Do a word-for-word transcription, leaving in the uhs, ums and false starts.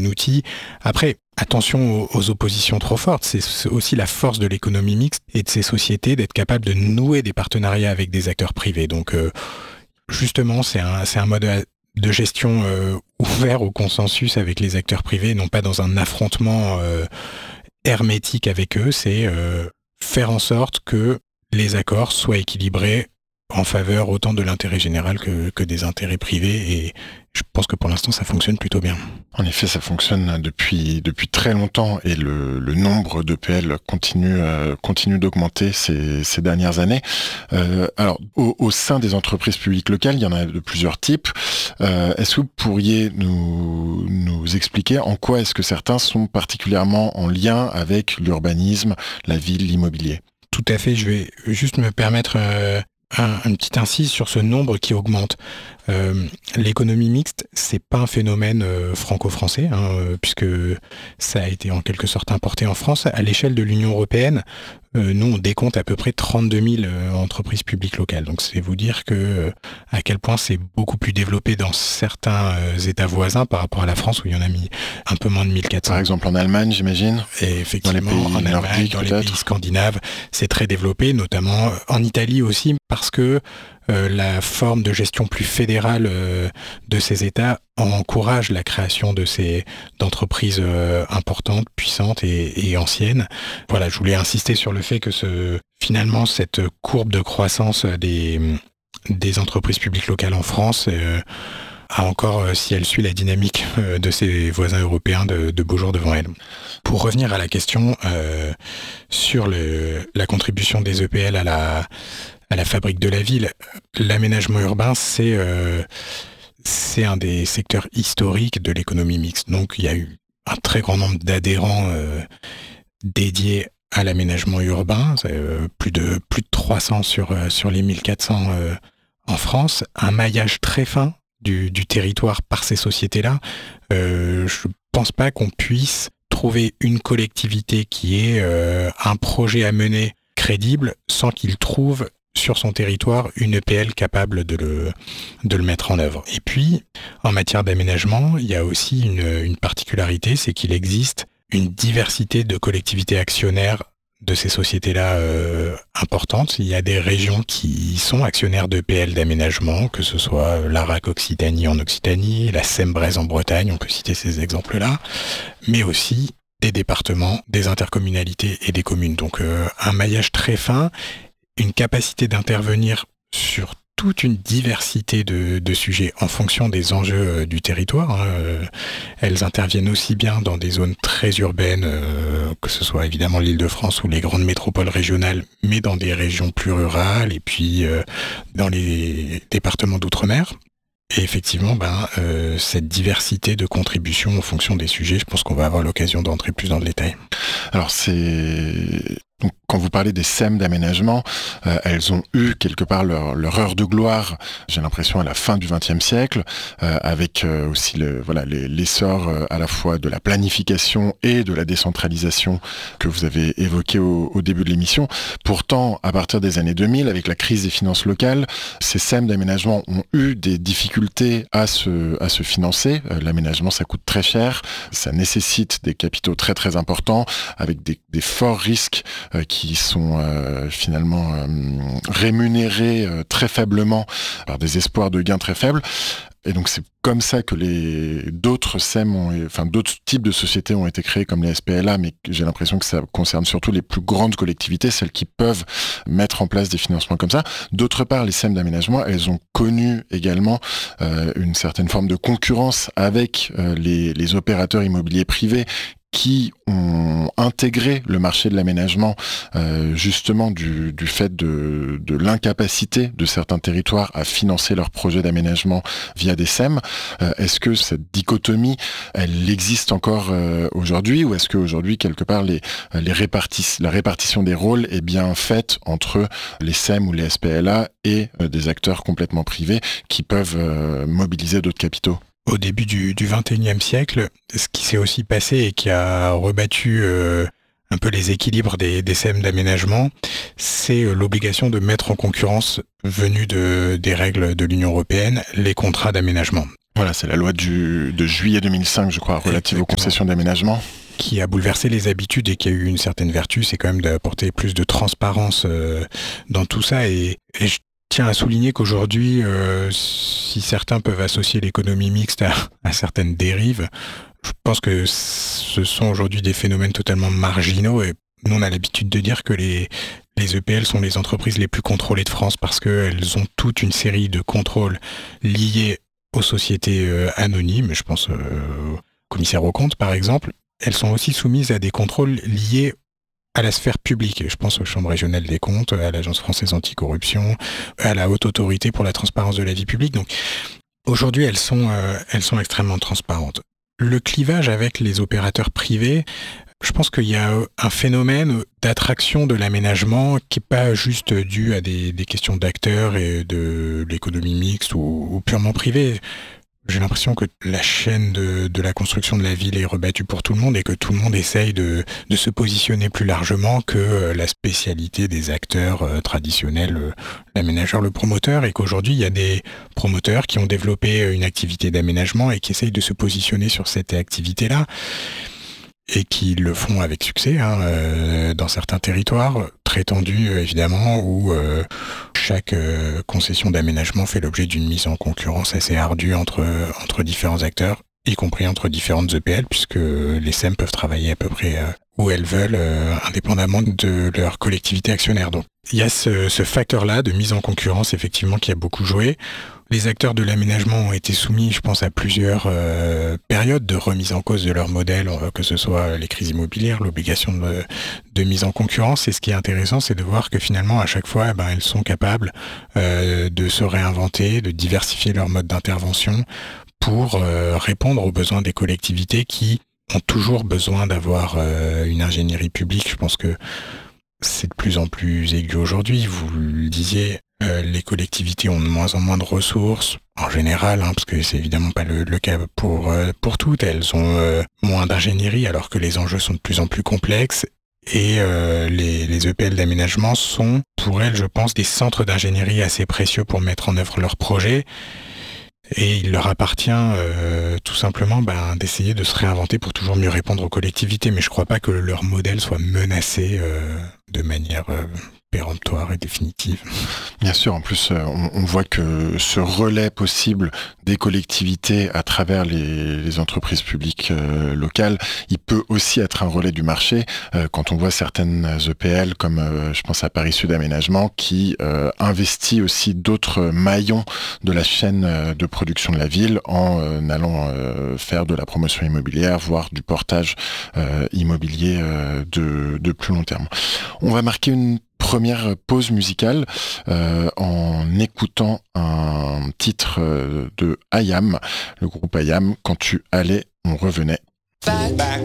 outil. Après, attention aux, aux oppositions trop fortes. C'est, c'est aussi la force de l'économie mixte et de ces sociétés d'être capable de nouer des partenariats avec des acteurs privés. Donc, euh, justement, c'est un, c'est un mode de gestion euh, ouvert au consensus avec les acteurs privés, non pas dans un affrontement euh, hermétique avec eux. C'est euh, faire en sorte que les accords soient équilibrés en faveur autant de l'intérêt général que, que des intérêts privés, et je pense que pour l'instant ça fonctionne plutôt bien. En effet, ça fonctionne depuis depuis très longtemps et le, le nombre d'E P L continue euh, continue d'augmenter ces, ces dernières années. Euh, alors, au, au sein des entreprises publiques locales, il y en a de plusieurs types. Euh, est-ce que vous pourriez nous nous expliquer en quoi est-ce que certains sont particulièrement en lien avec l'urbanisme, la ville, l'immobilier ? Tout à fait. Je vais juste me permettre euh, un, une petite incise sur ce nombre qui augmente. Euh, l'économie mixte, c'est pas un phénomène euh, franco-français, hein, euh, puisque ça a été en quelque sorte importé en France. À l'échelle de l'Union européenne, euh, nous on décompte à peu près trente-deux mille euh, entreprises publiques locales. Donc c'est vous dire que euh, à quel point c'est beaucoup plus développé dans certains euh, États voisins par rapport à la France où il y en a mis un peu moins de mille quatre cents. Par exemple en Allemagne, j'imagine. Et effectivement, dans les pays en Allemagne, nordiques, dans peut-être. les pays scandinaves, c'est très développé, notamment en Italie aussi, parce que Euh, la forme de gestion plus fédérale euh, de ces États encourage la création de ces d'entreprises euh, importantes, puissantes et, et anciennes. Voilà, je voulais insister sur le fait que ce, finalement cette courbe de croissance des, des entreprises publiques locales en France euh, a encore, euh, si elle suit la dynamique euh, de ses voisins européens, de, de beaux jours devant elle. Pour revenir à la question euh, sur le, la contribution des E P L à la à la fabrique de la ville, l'aménagement urbain, c'est euh, c'est un des secteurs historiques de l'économie mixte. Donc, il y a eu un très grand nombre d'adhérents euh, dédiés à l'aménagement urbain, euh, plus de plus de trois cents sur euh, sur les mille quatre cents euh, en France, un maillage très fin du, du territoire par ces sociétés-là. Euh, je pense pas qu'on puisse trouver une collectivité qui ait euh, un projet à mener crédible sans qu'il trouve sur son territoire une E P L capable de le, de le mettre en œuvre. Et puis, en matière d'aménagement, il y a aussi une, une particularité, c'est qu'il existe une diversité de collectivités actionnaires de ces sociétés-là euh, importantes. Il y a des régions qui sont actionnaires d'E P L d'aménagement, que ce soit l'Arac Occitanie en Occitanie, la Sembrez en Bretagne, on peut citer ces exemples-là, mais aussi des départements, des intercommunalités et des communes. Donc euh, un maillage très fin, une capacité d'intervenir sur toute une diversité de, de sujets en fonction des enjeux euh, du territoire. Hein. Euh, elles interviennent aussi bien dans des zones très urbaines, euh, que ce soit évidemment l'Île-de-France ou les grandes métropoles régionales, mais dans des régions plus rurales et puis euh, dans les départements d'outre-mer. Et effectivement, ben, euh, cette diversité de contributions en fonction des sujets, je pense qu'on va avoir l'occasion d'entrer plus dans le détail. Alors c'est... Donc, quand vous parlez des S E M d'aménagement, euh, elles ont eu quelque part leur, leur heure de gloire, j'ai l'impression, à la fin du vingtième siècle, euh, avec euh, aussi le, voilà, les, l'essor euh, à la fois de la planification et de la décentralisation que vous avez évoqué au, au début de l'émission. Pourtant, à partir des années deux mille, avec la crise des finances locales, ces S E M d'aménagement ont eu des difficultés à se, à se financer. Euh, l'aménagement, ça coûte très cher, ça nécessite des capitaux très très importants, avec des, des forts risques Euh, qui sont euh, finalement euh, rémunérés euh, très faiblement par des espoirs de gains très faibles. Et donc c'est comme ça que les d'autres S E M, ont, enfin d'autres types de sociétés ont été créées comme les S P L A, mais j'ai l'impression que ça concerne surtout les plus grandes collectivités, celles qui peuvent mettre en place des financements comme ça. D'autre part, les S E M d'aménagement, elles ont connu également euh, une certaine forme de concurrence avec euh, les, les opérateurs immobiliers privés qui ont intégré le marché de l'aménagement euh, justement du, du fait de, de l'incapacité de certains territoires à financer leurs projets d'aménagement via des S E M. Euh, est-ce que cette dichotomie, elle existe encore euh, aujourd'hui, ou est-ce qu'aujourd'hui, quelque part, les, les répartis, la répartition des rôles est bien faite entre les S E M ou les S P L A et euh, des acteurs complètement privés qui peuvent euh, mobiliser d'autres capitaux ? Au début du, du vingt et unième siècle, ce qui s'est aussi passé et qui a rebattu euh, un peu les équilibres des, des S E M d'aménagement, c'est l'obligation de mettre en concurrence, venue de, des règles de l'Union européenne, les contrats d'aménagement. Voilà, c'est la loi du, de juillet deux mille cinq, je crois, relative Exactement. Aux concessions d'aménagement. Qui a bouleversé les habitudes et qui a eu une certaine vertu, c'est quand même d'apporter plus de transparence euh, dans tout ça. Et, et je tiens à souligner qu'aujourd'hui, euh, si certains peuvent associer l'économie mixte à, à certaines dérives, je pense que ce sont aujourd'hui des phénomènes totalement marginaux. Et nous, on a l'habitude de dire que les, les E P L sont les entreprises les plus contrôlées de France parce qu'elles ont toute une série de contrôles liés aux sociétés euh, anonymes. Je pense euh, au commissaire aux comptes, par exemple. Elles sont aussi soumises à des contrôles liés à la sphère publique. Je pense aux chambres régionales des comptes, à l'Agence française anticorruption, à la Haute Autorité pour la transparence de la vie publique. Donc, aujourd'hui, elles sont, euh, elles sont extrêmement transparentes. Le clivage avec les opérateurs privés, je pense qu'il y a un phénomène d'attraction de l'aménagement qui n'est pas juste dû à des, des questions d'acteurs et de l'économie mixte ou, ou purement privée. J'ai l'impression que la chaîne de, de la construction de la ville est rebattue pour tout le monde et que tout le monde essaye de, de se positionner plus largement que la spécialité des acteurs euh, traditionnels, l'aménageur, le promoteur, et qu'aujourd'hui il y a des promoteurs qui ont développé une activité d'aménagement et qui essayent de se positionner sur cette activité-là et qui le font avec succès hein, euh, dans certains territoires très tendus évidemment où euh, chaque euh, concession d'aménagement fait l'objet d'une mise en concurrence assez ardue entre, entre différents acteurs, y compris entre différentes E P L, puisque les S E M peuvent travailler à peu près euh, où elles veulent, euh, indépendamment de leur collectivité actionnaire. Donc il y a ce, ce facteur-là de mise en concurrence effectivement qui a beaucoup joué. Les acteurs de l'aménagement ont été soumis, je pense, à plusieurs euh, périodes de remise en cause de leur modèle, que ce soit les crises immobilières, l'obligation de, de mise en concurrence. Et ce qui est intéressant, c'est de voir que finalement, à chaque fois, eh ben, elles sont capables euh, de se réinventer, de diversifier leur mode d'intervention pour euh, répondre aux besoins des collectivités qui ont toujours besoin d'avoir euh, une ingénierie publique. Je pense que c'est de plus en plus aigu aujourd'hui. Vous le disiez, euh, les collectivités ont de moins en moins de ressources, en général, hein, parce que c'est évidemment pas le, le cas pour, euh, pour toutes. Elles ont euh, moins d'ingénierie alors que les enjeux sont de plus en plus complexes. Et euh, les, les E P L d'aménagement sont, pour elles, je pense, des centres d'ingénierie assez précieux pour mettre en œuvre leurs projets. Et il leur appartient euh, tout simplement ben, d'essayer de se réinventer pour toujours mieux répondre aux collectivités. Mais je ne crois pas que leur modèle soit menacé euh, de manière euh, péremptoire et définitive. Bien sûr, en plus, on, on voit que ce relais possible des collectivités à travers les, les entreprises publiques euh, locales, il peut aussi être un relais du marché. Euh, quand on voit certaines E P L, comme euh, je pense à Paris Sud Aménagement, qui euh, investit aussi d'autres maillons de la chaîne de production de la ville en euh, allant euh, faire de la promotion immobilière, voire du portage euh, immobilier euh, de, de plus long terme. On va marquer une première pause musicale euh, en écoutant un titre de I A M, le groupe I A M, Quand tu allais, on revenait. Back, back.